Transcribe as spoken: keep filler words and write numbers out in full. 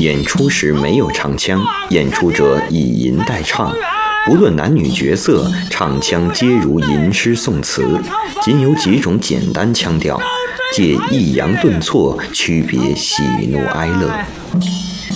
演出时没有唱腔，演出者以吟代唱，不论男女角色，唱腔皆如吟诗宋词，仅有几种简单腔调，借抑扬顿挫区别喜怒哀乐。